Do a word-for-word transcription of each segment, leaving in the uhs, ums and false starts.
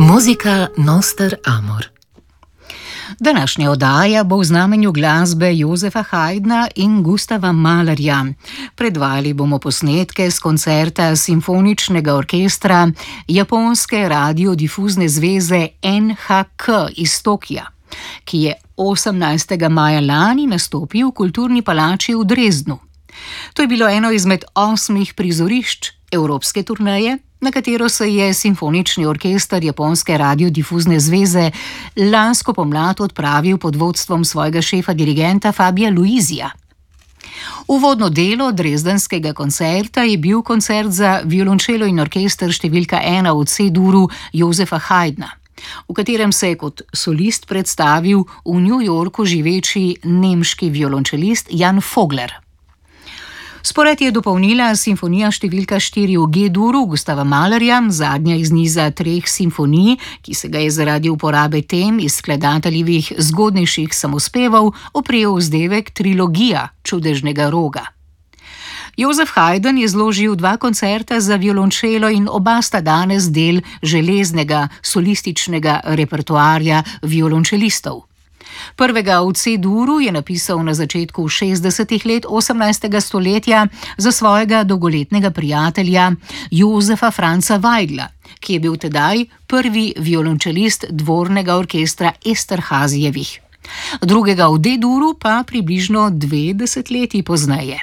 Muzika Noster Amor. Današnja oddaja bo v znamenju glasbe Josefa Haydna in Gustava Mahlerja. Predvajali bomo posnetke z koncerta simfoničnega orkestra japonske radiodifuzne zveze N H K iz Tokija, ki je osemnajstega maja lani nastopil v Kulturni palači v Dresdnu. To je bilo eno izmed osmih prizorišč evropske turneje, na katero se je simfonični orkester japonske radiodifuzne zveze lansko pomlad odpravil pod vodstvom svojega šefa dirigenta Fabia Luizija. Uvodno delo dresdenskega koncerta je bil koncert za violončelo in orkester številka ena v C-duru Josefa Haydna, v katerem se je kot solist predstavil v New Yorku živeči nemški violončelist Jan Vogler. Spored je dopolnila simfonija številka štiri v G-duru Gustava Mahlerja, zadnja iz niza treh simfonij, ki se ga je zaradi uporabe tem iz skladateljevih zgodnejših samospevov oprijel vzdevek trilogija čudežnega roga. Josef Haydn je zložil dva koncerta za violončelo in oba sta danes del železnega solističnega repertoarja violončelistov. Prvega v C-duru je napisal na začetku šestdesetih let osemnajstega stoletja za svojega dolgoletnega prijatelja Josefa Franza Weigla, ki je bil tedaj prvi violončelist dvornega orkestra Esterhazijevih. Drugega v D-duru pa približno dve desetletji pozneje.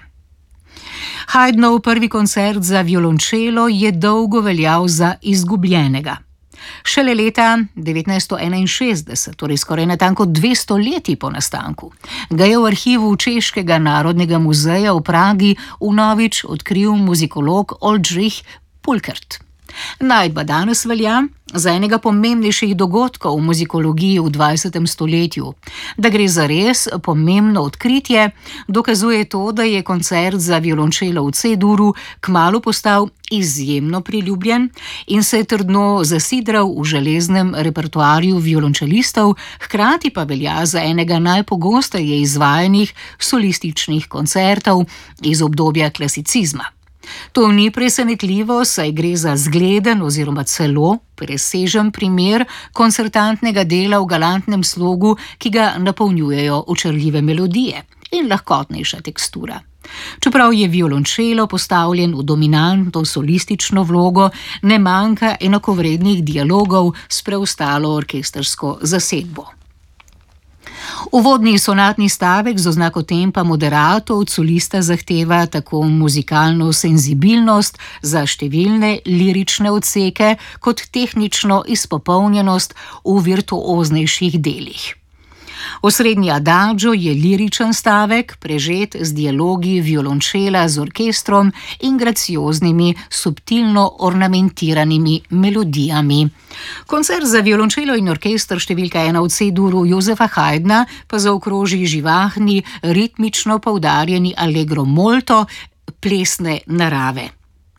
Haydnov prvi koncert za violončelo je dolgo veljal za izgubljenega. Šele leta devetnajststo enainšestdeset, torej skoraj natanko dvesto leti po nastanku, ga je v arhivu Češkega narodnega muzeja v Pragi vnovič odkril muzikolog Oldřich Pulkert. Najdba danes velja za enega pomembnejših dogodkov v muzikologiji v dvajsetem stoletju. Da gre za res pomembno odkritje, dokazuje to, da je koncert za violončelo v C-duru kmalu postal izjemno priljubljen in se je trdno zasidral v železnem repertoarju violončelistov, hkrati pa velja za enega najpogosteje izvajanih solističnih koncertov iz obdobja klasicizma. To ni presenetljivo, saj gre za zgleden oziroma celo presežen primer koncertantnega dela v galantnem slogu, ki ga napolnjujejo očarljive melodije in lahkotnejša tekstura. Čeprav je violončelo postavljen v dominantno solistično vlogo, ne manjka enakovrednih dialogov s preostalo orkestrsko zasedbo. Uvodni sonatni stavek z oznako tempa moderato od solista zahteva tako muzikalno senzibilnost za številne lirične odseke kot tehnično izpopolnjenost v virtuoznejših delih. Osrednji adagio je liričen stavek, prežet z dialogi violončela z orkestrom in gracioznimi, subtilno ornamentiranimi melodijami. Koncert za violončelo in orkester številka ena v C-duru Josefa Haydna pa zaokroži živahni, ritmično poudarjeni allegro molto plesne narave.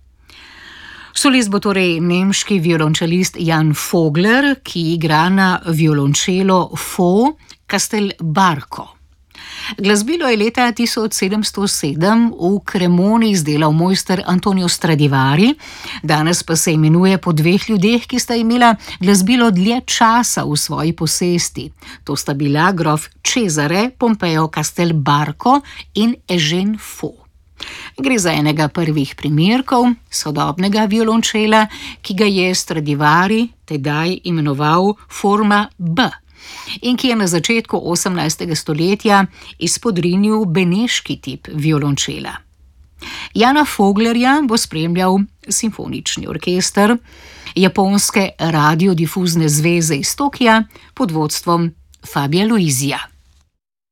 Solist bo torej nemški violončelist Jan Vogler, ki igra na violončelo Fo Castelbarco. Glasbilo je leta tisoč sedemsto sedem v Cremoni izdelal mojster Antonio Stradivari, danes pa se imenuje po dveh ljudeh, ki sta imela glasbilo dlje časa v svoji posesti. To sta bila grof Cesare Pompeo Castelbarco in Eugène Fo. Gre za enega prvih primerkov sodobnega violončela, ki ga je Stradivari tedaj imenoval forma B in ki je na začetku osemnajstega stoletja izpodrinil beneški tip violončela. Jana Voglerja bo spremljal simfonični orkester japonske radiodifuzne zveze iz Tokija pod vodstvom Fabia Luizija.